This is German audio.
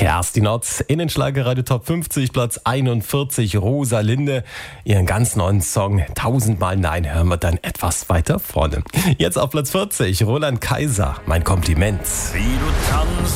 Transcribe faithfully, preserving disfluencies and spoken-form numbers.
Erst die Nord in den Schlagerradio Top fünfzig, Platz einundvierzig, Rosalinde. Ihren ganz neuen Song Tausendmal Nein hören wir dann etwas weiter vorne. Jetzt auf Platz vierzig, Roland Kaiser, mein Kompliment. Wie du tanzt